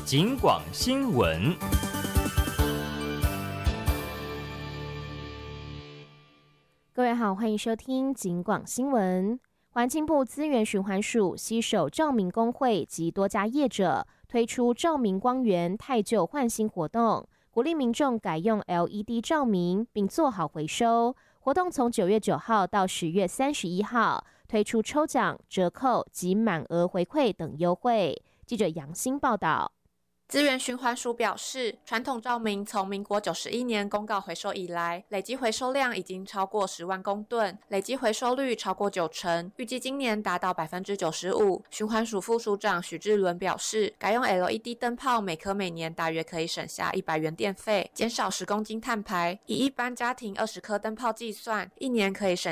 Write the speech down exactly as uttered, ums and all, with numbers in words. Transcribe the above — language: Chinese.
警广新闻。 各位好，欢迎收听警广新闻。环境部资源循环署携手照明工会及多家业者，推出照明光源汰旧换新活动，鼓励民众改用 L E D 照明，并做好回收。活动从九月九号到十月三十一号，推出抽奖、折扣及满额回馈等优惠。记者杨欣报道。 资源循环署表示，传统照明从民国九十一年公告回收以来，累计回收量已经超过十万公吨，累计回收率超过九成，预计今年达到百分之九十五。循环署副署长许志伦表示，改用 L E D 灯泡，每颗每年大约可以省下一百元电费，减少十公斤碳排。以一般家庭二十颗灯泡计算，一年可以省